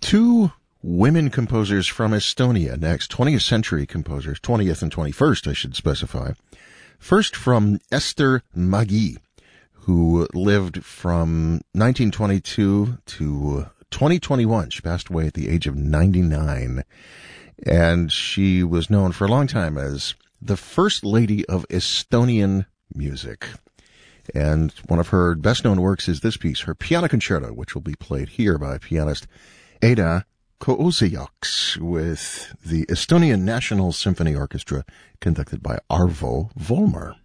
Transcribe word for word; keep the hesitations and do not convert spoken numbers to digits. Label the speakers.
Speaker 1: Two women composers from Estonia next, twentieth century composers, twentieth and twenty-first, I should specify. First from Ester Mägi, who lived from nineteen twenty-two to twenty twenty-one. She passed away at the age of ninety-nine. And she was known for a long time as the First Lady of Estonian music. And one of her best-known works is this piece, her piano concerto, which will be played here by pianist Eda Koosejoks with the Estonian National Symphony Orchestra, conducted by Arvo Volmer.